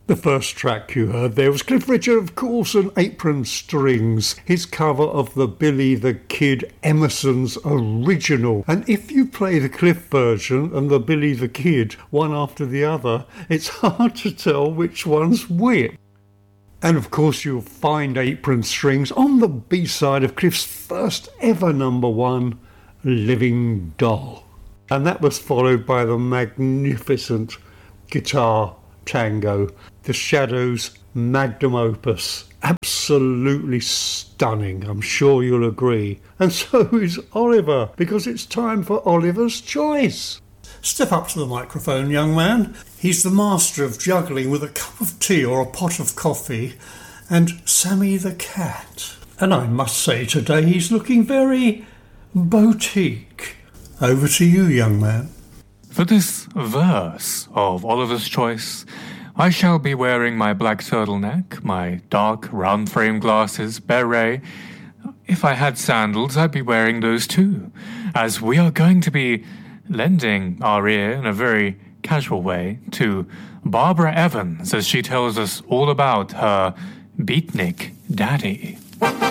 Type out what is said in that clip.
The first track you heard there was Cliff Richard, of course, and Apron Strings, his cover of the Billy the Kid Emerson's original. And if you play the Cliff version and the Billy the Kid one after the other, it's hard to tell which one's which. And of course you'll find Apron Strings on the B-side of Cliff's first ever #1, Living Doll. And that was followed by the magnificent guitar tango, The Shadows' magnum opus. Absolutely stunning, I'm sure you'll agree. And so is Oliver, because it's time for Oliver's Choice. Step up to the microphone, young man. He's the master of juggling with a cup of tea or a pot of coffee and Sammy the cat. And I must say today he's looking very boutique. Over to you, young man. For this verse of Oliver's Choice, I shall be wearing my black turtleneck, my dark round-frame glasses, beret. If I had sandals, I'd be wearing those too, as we are going to be lending our ear in a very casual way to Barbara Evans as she tells us all about her beatnik daddy.